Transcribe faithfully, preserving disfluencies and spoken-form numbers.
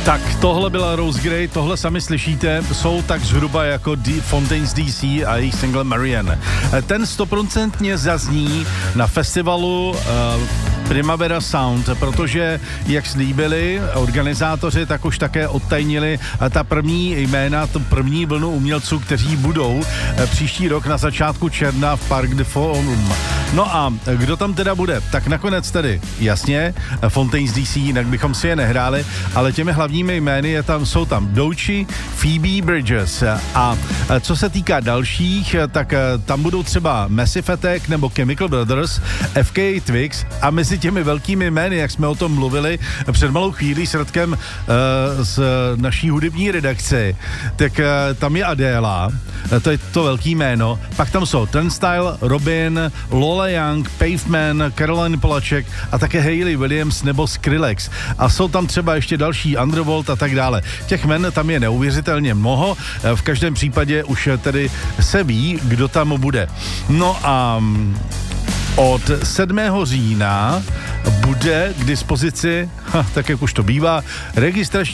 Tak tohle byla Rose Gray, tohle sami slyšíte, jsou tak zhruba jako D- Fontaines D C a jejich single Marianne. Ten stoprocentně zazní na festivalu uh, Primavera Sound, protože, jak slíbili organizátoři, tak už také odtajnili ta první jména, tu první vlnu umělců, kteří budou příští rok na začátku června v Parc de Forum. No a kdo tam teda bude? Tak nakonec tedy, jasně, Fontaines D C, jinak bychom si je nehráli, ale těmi hlavními jmény je tam, jsou tam Doechii, Phoebe Bridgers a co se týká dalších, tak tam budou třeba Massive Attack nebo Chemical Brothers, F K Twigs a mezi těmi velkými jmény, jak jsme o tom mluvili před malou chvílí s Radkem uh, z naší hudební redakce, tak uh, tam je Adéla, to je to velký jméno, pak tam jsou Turnstile, Robin, Lola Young, Pavement, Caroline Polachek a také Hayley Williams nebo Skrillex. A jsou tam třeba ještě další Underworld a tak dále. Těch jmen tam je neuvěřitelně mnoho, v každém případě už tedy se ví, kdo tam bude. No a od sedmého října bude k dispozici, ha, tak jak už to bývá, registrační